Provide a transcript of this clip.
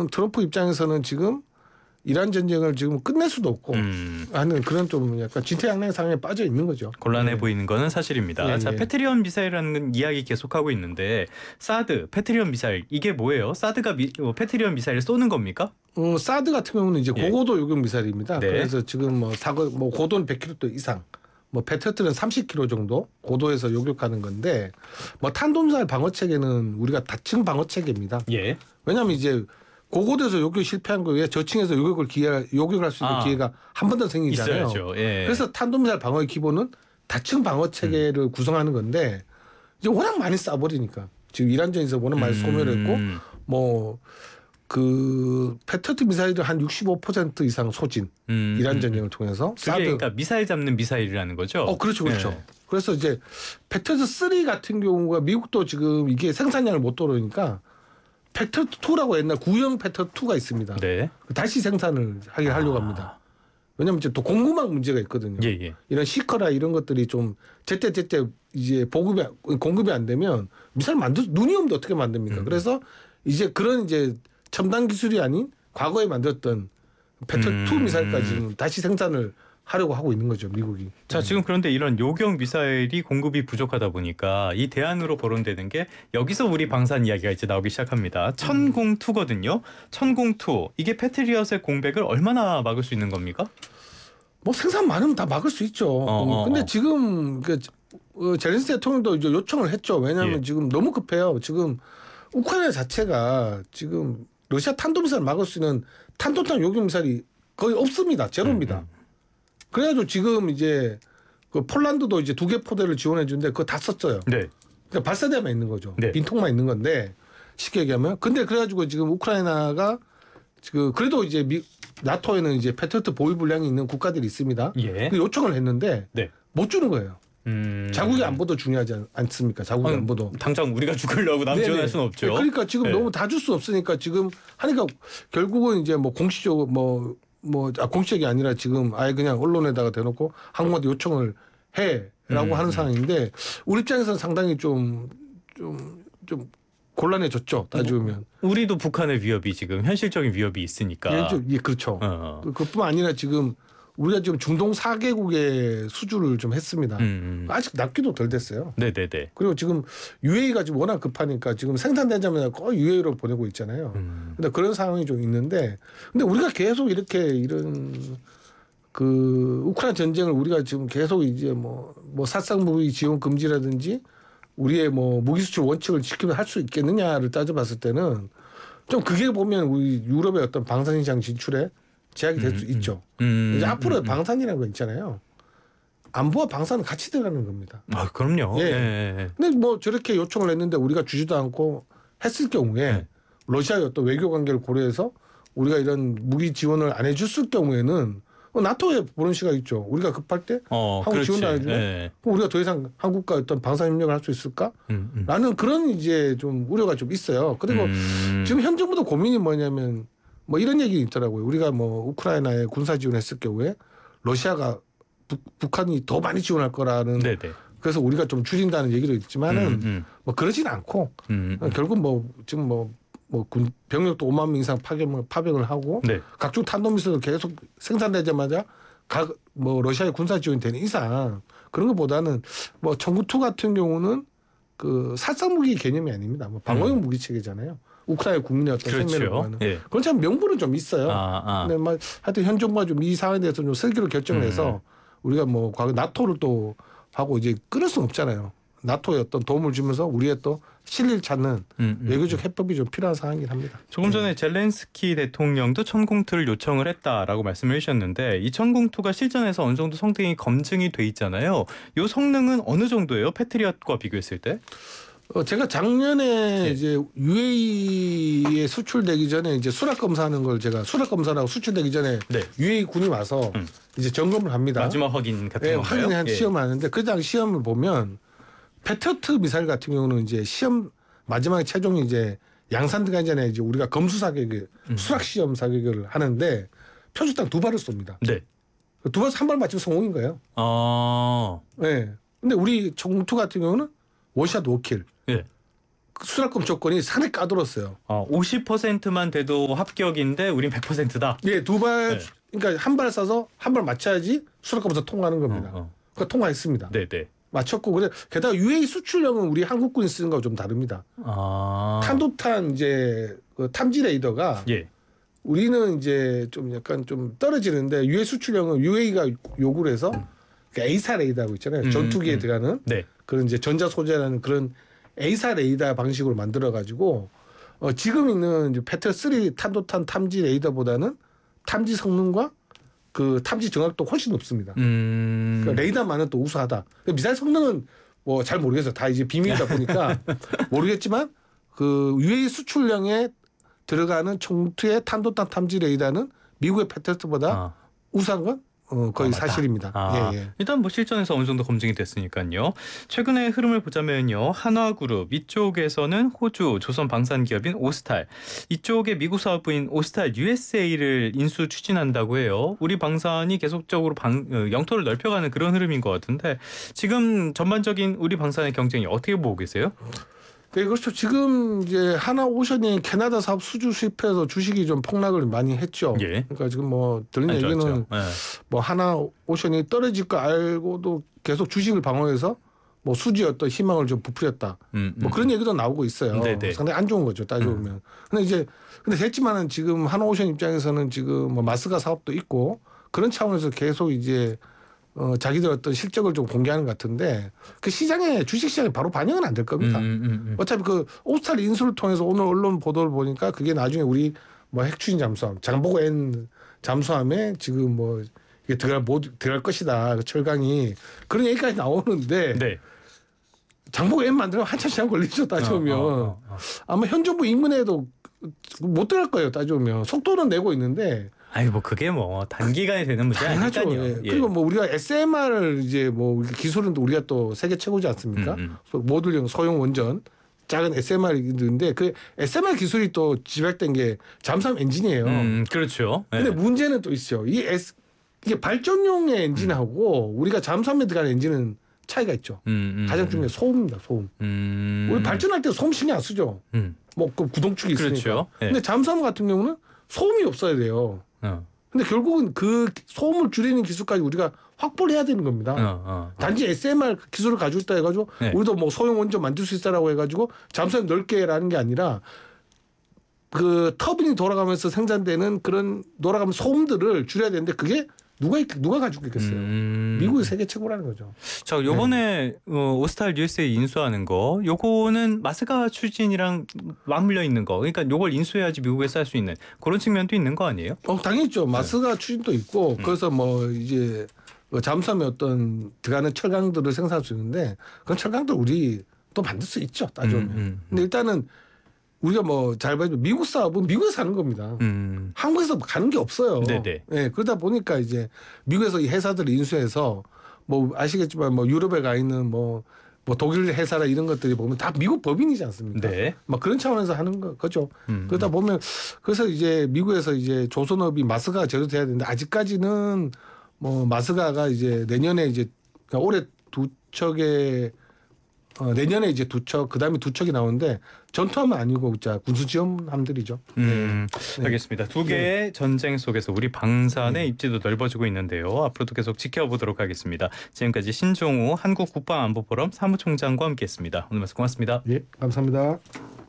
지금 트럼프 입장에서는 지금 이란 전쟁을 지금 끝낼 수도 없고 하는 그런 좀 약간 진퇴양난 상황에 빠져 있는 거죠. 곤란해 보이는 거는 사실입니다. 자, 패트리엇 미사일이라는 이야기 계속하고 있는데 사드, 패트리엇 미사일 이게 뭐예요? 사드가 패트리엇 미사일을 쏘는 겁니까? 사드 같은 경우는 이제 고고도 요격 미사일입니다. 네. 그래서 지금 뭐 고도는 100km 이상, 뭐 패트리엇은 30km 정도 고도에서 요격하는 건데 뭐 탄도미사일 방어 체계는 우리가 다층 방어 체계입니다. 예. 왜냐하면 이제 고고도에서 요격 실패한 거에 저층에서 요격할 수 있는 기회가 한 번 더 생기잖아요. 있어야죠. 예. 그래서 탄도미사일 방어의 기본은 다층 방어 체계를 구성하는 건데 이제 워낙 많이 쏴버리니까 지금 이란전에서 워낙 많이 소멸했고 뭐 그 패트리엇 미사일을 한 65% 이상 소진 이란 전쟁을 통해서 그게 그러니까 미사일 잡는 미사일이라는 거죠. 그렇죠, 그렇죠. 네. 그래서 이제 패트리엇 3 같은 경우가 미국도 지금 이게 생산량을 못 돌아오니까 패트리엇 2라고 옛날 구형 패트리엇 2가 있습니다. 네. 다시 생산을 하려고 합니다. 왜냐하면 이제 또 공급망 문제가 있거든요. 예. 이런 시커라 이런 것들이 좀 제때 이제 공급이 안 되면 미사일 눈이 오면 어떻게 만듭니까? 그래서 이제 그런 이제 첨단 기술이 아닌 과거에 만들었던 패트리엇 2 미사일까지는 다시 생산을 하려고 하고 있는 거죠, 미국이. 자, 지금 그런데 이런 요격 미사일이 공급이 부족하다 보니까 이 대안으로 거론되는 게 여기서 우리 방산 이야기가 이제 나오기 시작합니다. 천공2거든요. 천공2 이게 패트리엇의 공백을 얼마나 막을 수 있는 겁니까? 뭐 생산 많으면 다 막을 수 있죠. 근데 지금 젤렌스키 대통령도 이제 요청을 했죠. 왜냐하면 지금 너무 급해요. 지금 우크라이나 자체가 지금 러시아 탄도미사일 막을 수 있는 탄도탄 요격 미사일이 거의 없습니다. 제로입니다. 그래가지고 지금 이제 그 폴란드도 이제 2개 포대를 지원해 주는데 그거 다 썼어요. 네. 그러니까 발사대만 있는 거죠. 네. 빈통만 있는 건데 쉽게 얘기하면. 근데 그래가지고 지금 우크라이나가 지금 그래도 이제 나토에는 이제 패트리엇 보유 분량이 있는 국가들이 있습니다. 예. 그 요청을 했는데 못 주는 거예요. 자국의 안보도 중요하지 않습니까? 자국의 안보도. 당장 우리가 죽으려고 남 지원할 수는 없죠. 그러니까 지금 너무 다 줄 수 없으니까 지금 하니까 결국은 이제 뭐 공식적으로 공식적이 아니라 지금 아예 그냥 언론에다가 대놓고 한국한테 요청을 해라고 하는 상황인데 우리 입장에서는 상당히 좀 곤란해졌죠. 따지면. 우리도 북한의 위협이 지금 현실적인 위협이 있으니까. 예, 그렇죠. 그뿐만 아니라 지금 우리가 지금 중동 4개국의 수주를 좀 했습니다. 아직 납기도 덜 됐어요. 네네네. 그리고 지금 UAE가 지금 워낙 급하니까 지금 생산되자마자 거의 UAE로 보내고 있잖아요. 근데 그런 상황이 좀 있는데, 근데 우리가 계속 이렇게 이런 그 우크라이나 전쟁을 우리가 지금 계속 이제 뭐殺傷 무기 지원 금지라든지 우리의 뭐 무기 수출 원칙을 지키면 할 수 있겠느냐를 따져봤을 때는 좀 그게 보면 우리 유럽의 어떤 방산시장 진출에 제약이 될 수 있죠. 이제 앞으로 방산이라는 거 있잖아요. 안보와 방산은 같이 들어가는 겁니다. 아, 그럼요. 예. 근데 뭐 저렇게 요청을 했는데 우리가 주지도 않고 했을 경우에 러시아의 어떤 외교 관계를 고려해서 우리가 이런 무기 지원을 안 해줬을 경우에는 나토에 보는 시각 있죠. 우리가 급할 때 한국 지원도 안 해주면 그럼 우리가 더 이상 한국과 어떤 방산 협력을 할 수 있을까? 라는 그런 이제 좀 우려가 좀 있어요. 그리고 지금 현 정부도 고민이 뭐냐면 뭐 이런 얘기 있더라고요. 우리가 뭐 우크라이나에 군사 지원했을 경우에 러시아가 북한이 더 많이 지원할 거라는 그래서 우리가 좀 줄인다는 얘기도 있지만은 뭐 그러진 않고 결국 뭐 지금 군 병력도 5만 명 이상 파병을 하고 각종 탄도미사일을 계속 생산되자마자 뭐 러시아의 군사 지원이 되는 이상 그런 것보다는 뭐 천구2 같은 경우는 그 살상 무기 개념이 아닙니다. 뭐 방어용 무기 체계잖아요. 우크라이나 국민의 어떤 생명을 보호하는. 그건 참 명분은 좀 있어요. 근데 막 하여튼 현 정부가 좀 이 상황에 대해서 좀 슬기로 결정을 해서 우리가 뭐 과거 나토를 또 하고 이제 끊을 수는 없잖아요. 나토에 어떤 도움을 주면서 우리의 또 실리를 찾는 외교적 해법이 좀 필요한 상황이긴 합니다. 조금 전에 젤렌스키 대통령도 천공투를 요청을 했다라고 말씀을 해주셨는데 이 천공투가 실전에서 어느 정도 성능이 검증이 돼 있잖아요. 이 성능은 어느 정도예요? 패트리엇과 비교했을 때? 제가 작년에 이제 UAE에 수출되기 전에 이제 수락 검사하는 걸 제가 수락 검사라고 수출되기 전에 UAE 군이 와서 이제 점검을 합니다. 마지막 확인 같은 건가요? 확인한 시험을 하는데 그 당 시험을 보면 패트리엇 미사일 같은 경우는 이제 시험 마지막에 최종 이제 양산 들어가기 전에 이제 우리가 검수 사격을 수락 시험 사격을 하는데 표적당 2발을 쏩니다. 네. 2발에서 1발 맞추면 성공인 거예요. 네. 근데 우리 총투 같은 경우는 원샷 5킬. 수락금 조건이 상당히 까다로웠어요. 50%만 돼도 합격인데 우린 100%다. 예, 두 발 네. 그러니까 한 발 쏴서 한 발 맞춰야지 수락금부터 통과하는 겁니다. 그러니까 통과했습니다. 네네. 맞췄고 그래 게다가 UAE 수출량은 우리 한국군이 쓰는 거와 좀 다릅니다. 탄도탄 이제 그 탐지 레이더가 예. 우리는 이제 좀 약간 좀 떨어지는데 UAE 수출량은 UAE가 요구를 해서 그 A사 레이더하고 있잖아요. 전투기에 들어가는 네. 그런 이제 전자 소재라는 그런 A사 레이더 방식으로 만들어 가지고 지금 있는 이제 패트리어 3 탄도탄 탐지 레이더보다는 탐지 성능과 그 탐지 정확도 훨씬 높습니다. 그러니까 레이더만은 또 우수하다. 미사일 성능은 뭐 잘 모르겠어요. 다 이제 비밀이다 보니까 모르겠지만 그 UAE 수출량에 들어가는 총투의 탄도탄 탐지 레이더는 미국의 패트리어보다 우수한 건 거의 맞다. 사실입니다. 예. 일단 뭐 실전에서 어느 정도 검증이 됐으니까요. 최근의 흐름을 보자면요. 한화그룹 이쪽에서는 호주 조선 방산 기업인 오스탈, 이쪽에 미국 사업부인 오스탈 USA를 인수 추진한다고 해요. 우리 방산이 계속적으로 영토를 넓혀가는 그런 흐름인 것 같은데 지금 전반적인 우리 방산의 경쟁이 어떻게 보고 계세요? 네, 그렇죠. 지금 이제 하나오션이 캐나다 사업 수주 수입해서 주식이 좀 폭락을 많이 했죠. 예. 그러니까 지금 뭐 들은 얘기는 뭐 하나오션이 떨어질 거 알고도 계속 주식을 방어해서 뭐 수주에 어떤 희망을 좀 부풀렸다. 뭐 그런 얘기도 나오고 있어요. 네네. 상당히 안 좋은 거죠. 따져보면. 근데 됐지만은 지금 하나오션 입장에서는 지금 뭐 마스가 사업도 있고 그런 차원에서 계속 이제 자기들 어떤 실적을 좀 공개하는 것 같은데 그 시장에 주식 시장에 바로 반영은 안 될 겁니다. 어차피 그 오스탈 인수를 통해서 오늘 언론 보도를 보니까 그게 나중에 우리 뭐 핵추진 잠수함 장보고 N 잠수함에 지금 뭐 이게 들어갈 것이다. 그 철강이 그런 얘기까지 나오는데 네. 장보고 N 만들면 한참 시간 걸리죠. 따져보면 아마 현 정부 인근에도 못 들어갈 거예요. 따져보면 속도는 내고 있는데. 아니 뭐 그게 뭐 단기간에 되는 문제 아니니까요. 예. 그리고 뭐 우리가 SMR을 이제 뭐 기술은 우리가 또 세계 최고지 않습니까? 모듈형 소형 원전 작은 SMR인데 그 SMR 기술이 또 집약된 게 잠수함 엔진이에요. 그렇죠. 근데 문제는 또 있죠. 이게 발전용의 엔진하고 우리가 잠수함에 들어가는 엔진은 차이가 있죠. 가장 중요한 소음입니다. 소음. 우리 발전할 때 소음 신경 안 쓰죠. 뭐 그 구동축이 있으니까. 그렇죠. 예. 근데 잠수함 같은 경우는 소음이 없어야 돼요. 근데 결국은 그 소음을 줄이는 기술까지 우리가 확보를 해야 되는 겁니다. 단지 SMR 기술을 가지고 있다 해가지고 우리도 뭐 소형 원전 만들 수 있다라고 해가지고 잠수함 넓게라는 게 아니라 그 터빈이 돌아가면서 생산되는 그런 돌아가는 소음들을 줄여야 되는데 그게 누가 가지고 있겠어요. 미국이 세계 최고라는 거죠. 자, 요번에 오스탈 USA 인수하는 거 요거는 마스가 추진이랑 맞물려 있는 거. 그러니까 요걸 인수해야지 미국에 쌀 수 있는 그런 측면도 있는 거 아니에요? 당연히 있죠. 마스가 추진도 있고 그래서 뭐 이제 잠수함에 어떤 들어가는 철강들을 생산할 수 있는데 그런 철강들 우리 또 만들 수 있죠. 따져보면. 근데 일단은 우리가 뭐 잘 봐도 미국 사업은 미국에서 하는 겁니다. 한국에서 가는 게 없어요. 네네. 예, 그러다 보니까 이제 미국에서 이 회사들을 인수해서 뭐 아시겠지만 뭐 유럽에 가 있는 뭐 독일 회사라 이런 것들이 보면 다 미국 법인이지 않습니까? 네. 막 그런 차원에서 하는 거죠. 그러다 보면 그래서 이제 미국에서 이제 조선업이 마스가 제조돼야 되는데 아직까지는 뭐 마스가가 이제 내년에 이제 올해 두 척에 내년에 이제 두 척, 그 다음에 두 척이 나오는데 전투함은 아니고 진짜 군수지원함들이죠. 알겠습니다. 두 개의 전쟁 속에서 우리 방산의 입지도 넓어지고 있는데요. 앞으로도 계속 지켜보도록 하겠습니다. 지금까지 신종우 한국국방안보포럼 사무총장과 함께했습니다. 오늘 말씀 고맙습니다. 예, 감사합니다.